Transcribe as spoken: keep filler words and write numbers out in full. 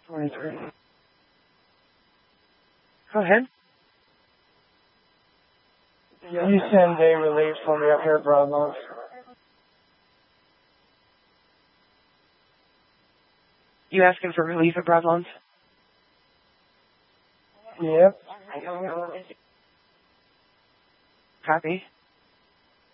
twenty-three. Go ahead. You send day relief for me up here at Broadlands. You asking for relief at Broadlands? Yep. Copy.